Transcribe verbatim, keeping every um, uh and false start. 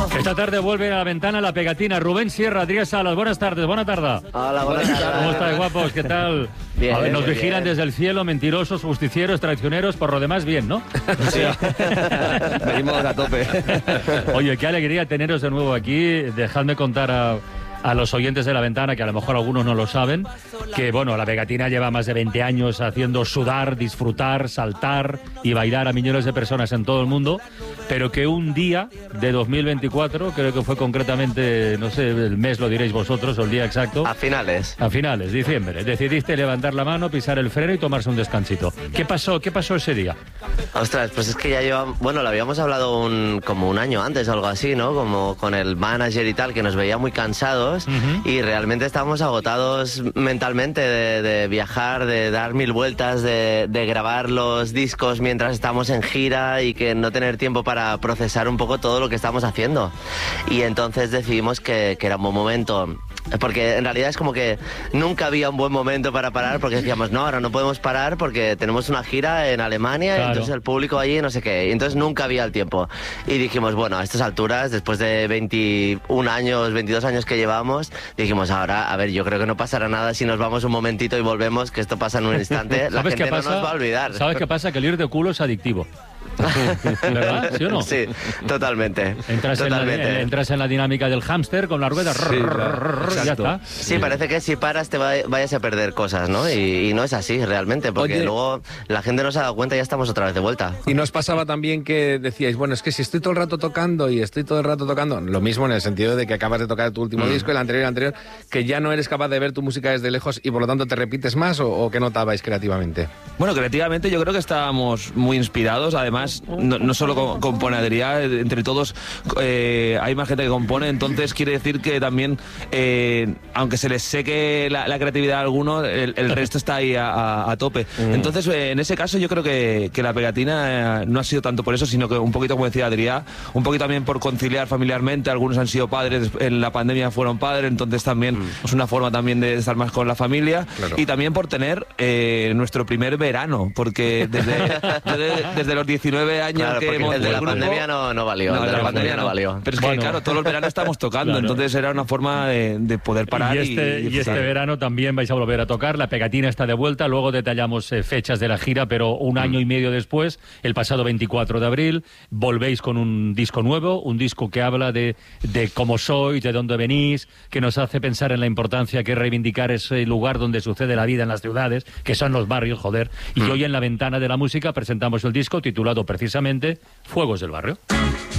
Esta tarde vuelve a la ventana la pegatina. Rubén Sierra, Adrián Salas, buenas tardes, buena tarde. Hola, buenas tardes. ¿Cómo estáis, guapos? ¿Qué tal? Bien, a ver, nos bien, vigilan bien. desde el cielo, mentirosos, justicieros, traicioneros, por lo demás, bien, ¿no? Sí. Venimos a tope. Oye, qué alegría teneros de nuevo aquí. Dejadme contar a... a los oyentes de La Ventana, que a lo mejor algunos no lo saben, que bueno, la pegatina lleva más de veinte años haciendo sudar, disfrutar, saltar y bailar a millones de personas en todo el mundo, pero que un día de dos mil veinticuatro, creo que fue concretamente, no sé, el mes lo diréis vosotros, o el día exacto. A finales. A finales, diciembre. Decidiste levantar la mano, pisar el freno y tomarse un descansito. ¿Qué pasó? ¿Qué pasó ese día? Ostras, pues es que ya llevamos, bueno, lo habíamos hablado un, como un año antes o algo así, ¿no? Como con el manager y tal, que nos veía muy cansados. Uh-huh. Y realmente estábamos agotados mentalmente de, de viajar, de dar mil vueltas, de, de grabar los discos mientras estamos en gira y que no tener tiempo para procesar un poco todo lo que estamos haciendo. Y entonces decidimos que, que era un buen momento, porque en realidad es como que nunca había un buen momento para parar, porque decíamos, no, ahora no podemos parar porque tenemos una gira en Alemania, claro. Entonces el público allí no sé qué, y entonces nunca había el tiempo. Y dijimos, bueno, a estas alturas, después de veintiún años, veintidós años que llevamos, dijimos, ahora, a ver, yo creo que no pasará nada si nos vamos un momentito y volvemos, que esto pasa en un instante, la gente no nos va a olvidar. ¿Sabes qué pasa? Que el ir de culo es adictivo. ¿Verdad? ¿Sí o no? Sí, totalmente. Entras, totalmente. En la, entras en la dinámica del hámster con la rueda, sí, claro. Ya está. Sí, sí, parece que si paras te vayas a perder cosas, ¿no? Y, y no es así realmente, porque Oye, luego la gente no se ha dado cuenta y ya estamos otra vez de vuelta. ¿Y nos pasaba también que decíais, bueno, es que si estoy todo el rato tocando y estoy todo el rato tocando, lo mismo en el sentido de que acabas de tocar tu último mm. disco, el anterior, el anterior, que ya no eres capaz de ver tu música desde lejos y por lo tanto te repites más, o, o qué notabais creativamente? Bueno, creativamente yo creo que estábamos muy inspirados, además No, no solo compone Adrià, entre todos eh, hay más gente que compone, entonces quiere decir que también, eh, aunque se les seque la, la creatividad a alguno, el, el resto está ahí a, a, a tope. Mm. Entonces, eh, en ese caso yo creo que, que la pegatina eh, no ha sido tanto por eso, sino que un poquito, como decía Adrià, un poquito también por conciliar familiarmente. Algunos han sido padres, en la pandemia fueron padres, entonces también mm. es una forma también de estar más con la familia, claro. Y también por tener eh, nuestro primer verano, porque desde, desde, desde los diecinueve años claro, que hemos el de la grupo, pandemia no, no valió, no, el de la, la pandemia, pandemia no valió. Pero es que bueno, claro, todos los veranos estamos tocando, claro. Entonces era una forma de, de poder parar. Y este, y, y este verano también vais a volver a tocar, la pegatina está de vuelta, luego detallamos eh, fechas de la gira, pero un mm. año y medio después, el pasado veinticuatro de abril, volvéis con un disco nuevo, un disco que habla de, de cómo sois, de dónde venís, que nos hace pensar en la importancia que es reivindicar ese lugar donde sucede la vida en las ciudades, que son los barrios, joder. Y mm. hoy en La Ventana de la Música presentamos el disco titulado precisamente Fuegos del Barrio.